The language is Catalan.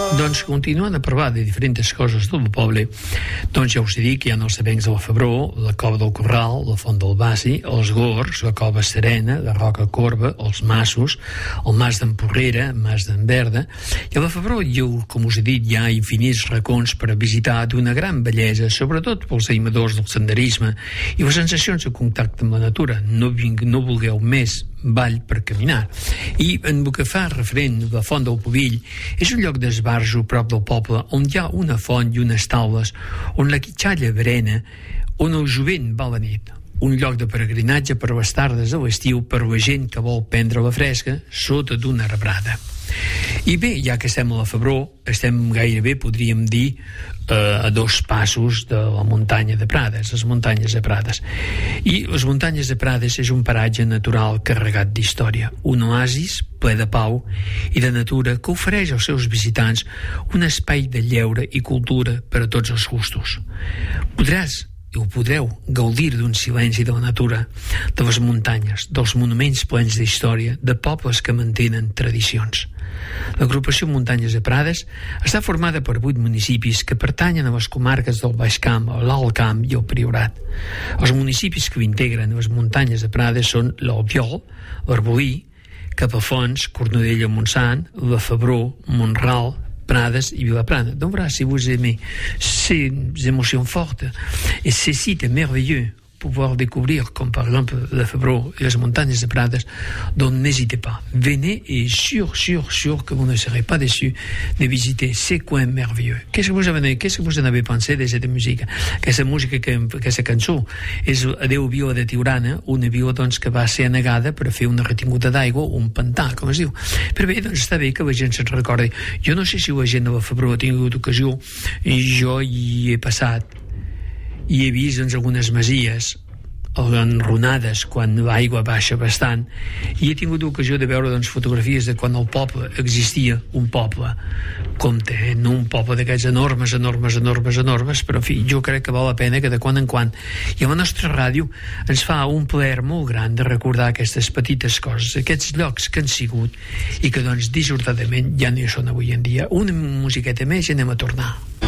Doncs continuant a parlar de diferents coses del poble, doncs ja us he dit que hi ha els avencs de la Febró, la Cova del Corral, la Font del Basi, els Gors, la Cova Serena, la Roca Corba, els Massos, el Mas d'Emporrera, el Mas d'Enverda. I a la Febró, com us he dit, hi ha infinits racons per a visitar d'una gran bellesa, sobretot pels animadors del senderisme i les sensacions de contacte amb la natura. No vulgueu més vall per caminar. I en el que fa referent a la Font del Pubill, és un lloc d'esbarjo prop del poble on hi ha una font i unes taules on la quitxalla berena, on el jovent va a la nit. Un lloc de peregrinatge per les tardes a l'estiu per la gent que vol prendre la fresca sota d'una arbrada. I bé, ja que estem a la Febró, estem gairebé, podríem dir, a 2 passos de la muntanya de Prades, les muntanyes de Prades. I les muntanyes de Prades és un paratge natural carregat d'història, un oasis ple de pau i de natura que ofereix als seus visitants un espai de lleure i cultura per a tots els gustos. Podreu gaudir d'un silenci de la natura, de les muntanyes, dels monuments plens d'història, de pobles que mantenen tradicions. L'agrupació Muntanyes de Prades està formada per 8 municipis que pertanyen a les comarques del Baix Camp, l'Alt Camp i el Priorat. Els municipis que integren les Muntanyes de Prades són l'Albiol, l'Arbolí, Capafonts, Cornudella-Montsant, la Febró, Mont-ral, Prades i Vilaplana. Donc voilà, si vous aimez ces émotions fortes et ces sites merveilleux, pouvoir découvrir, comme par exemple la Febró et les montagnes de Prades, donc n'hésitez pas. Venez et sûr que vous ne serez pas déçus de visiter ces coins merveilleux. Qu'est-ce que vous en avez pensé de cette musique? Aquesta cançó és Adéu Vila de Tiurana, una vila doncs, que va ser anegada per fer una retinguda d'aigua, un pantà, com es diu. Però bé, doncs està bé que la gent se'n recordi. Jo no sé si la gent de la Febró ha tingut ocasió, i jo hi he passat i he vist doncs, algunes masies enrunades quan l'aigua baixa bastant, i he tingut l'ocasió de veure doncs, fotografies de quan el poble existia un poble, compte, no un poble d'aquests enormes, però en fi, jo crec que val la pena que de quan en quan, i a la nostra ràdio ens fa un plaer molt gran de recordar aquestes petites coses, aquests llocs que han sigut i que doncs dissortadament ja no hi són avui en dia. Una musiqueta més i anem a tornar.